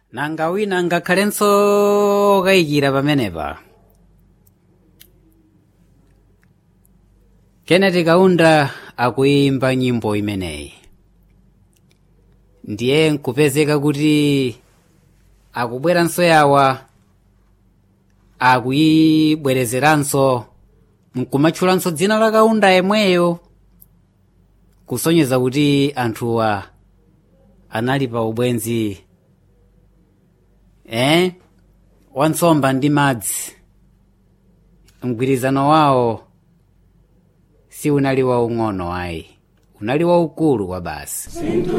nanga wina ngakhalenso kayikira pamenepa. Kenneth Kaunda akuyimba nyimbo imeneyi ndiye nkupezeka kuti akubweranso yawa akuyibwerezeranso nkumatchulanso dzina la Kaunda yemweyo kusonyeza kuti anthuwa anali pa ubwenzi wansomba ndi madzi. Mgwirizano wawo si unali waung'ono ayi, unali waukulu kwa basi.